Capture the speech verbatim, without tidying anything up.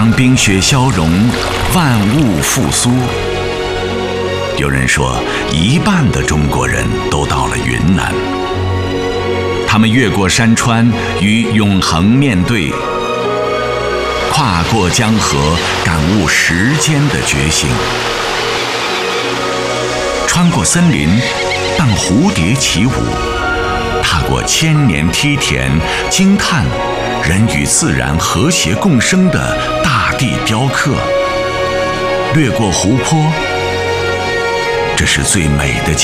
当冰雪消融，万物复苏。有人说，一半的中国人都到了云南。他们越过山川，与永恒面对；跨过江河，感悟时间的觉醒；穿过森林，伴蝴蝶起舞；踏过千年梯田，惊叹人与自然和谐共生的大地雕刻；掠过湖泊，这是最美的